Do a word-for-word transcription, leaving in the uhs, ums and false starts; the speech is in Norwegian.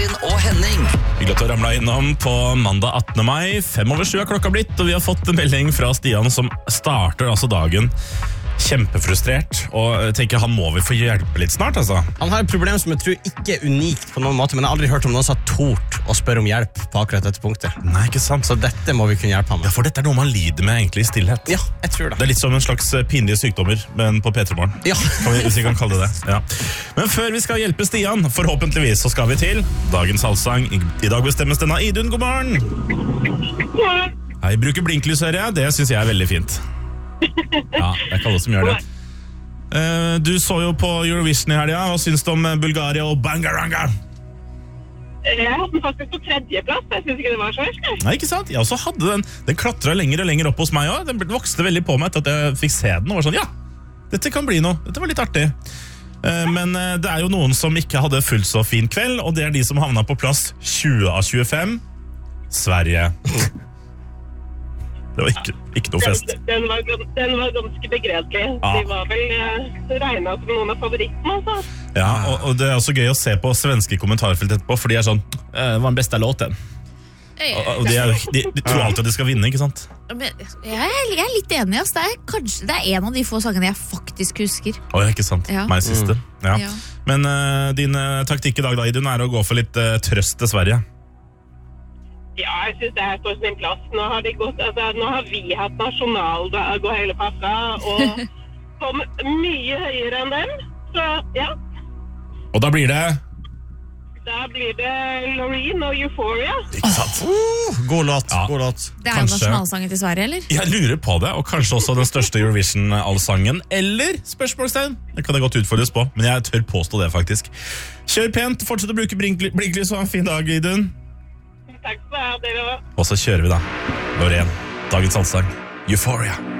Martin og Henning. Hyggelig at du ramla innom på mandag attende mai. Fem over sju er klokka blitt, og vi har fått en melding fra Stian som starter altså dagen kjempefrustrert, og tenker han må vel få hjelpe litt snart, altså. Han har et problem som jeg tror ikke er unikt på noen måte, men jeg har aldri hørt om noen som har tort å spørre om hjelp på akkurat dette punktet. Nei, ikke sant? Så dette må vi kunne hjelpe ham med. Ja, for dette er noe man lider med egentlig i stillhet. Ja, jeg tror det. Det er litt som en slags pinlige sykdommer, men på P tre Morgen. Ja. Kan vi, hvis vi kan kalle det det. Ja. Men før vi skal hjelpe Stian, forhåpentligvis så skal vi til dagens allsang. I dag bestemmes den av Idun. God morgen! Hei, bruker blinklys, hører jeg. Det synes jeg er veldig fint. Ja, det er ikke alle som gjør det. Uh, du så jo på Eurovision i helga. Hva syns du om Bulgaria og Bangaranga? Jeg hadde den faktisk på tredjeplass. Jeg synes ikke det var så verst. Nei, ikke sant? Jeg også hadde den. Den klatret lenger og lenger opp hos meg også. Den vokste veldig på meg etter at jeg fikk se den og var sånn, ja, dette kan bli noe. Dette var litt artig. Uh, men uh, det er jo noen som ikke hadde fullt så fin kveld, og det er de som havnet på plass tjue av tjuefem. Sverige. Det var ikke, ikke noe fest. Den, den, var, den var ganske begredelig. Ja. De var vel eh, regnet som noen av favorittene, altså. Ja, og, og det er også gøy å se på svenske kommentarfelt etterpå, for de er sånn, det var den beste låten. Og, og de, er, de, de tror alltid at de skal vinne, ikke sant? Men jeg, er, jeg er litt enig, ass. Det er, kanskje, det er en av de få sangene jeg faktisk husker. Å, ikke sant? Ja. Meg siste. Ja. Ja. Men uh, din uh, taktikk i dag, da, Idun, er å gå for litt uh, trøst til Sverige. Ja, jeg synes det her står sin plass. Nå har, de gått, altså, nå har vi hatt nasjonaldag og hele pakka, og kom mye høyere enn dem. Så ja, Og da blir det... da blir det Loreen og Euphoria. Ikke sant? Uh, god låt, Ja. god låt. Det er jo Kanskje. nasjonalsangen til Sverige, eller? Jeg lurer på det, og kanskje også den største Eurovision-allsangen, eller spørsmålstegn. Det kan det godt utfordres på, men jeg tør påstå det faktisk. Kjør pent, fortsett å bruke blinkly- blinklys og ha en fin dag, Idun. Takk for det, dere også. Og så kjører vi da. Loreen, dagens allsang, Euphoria.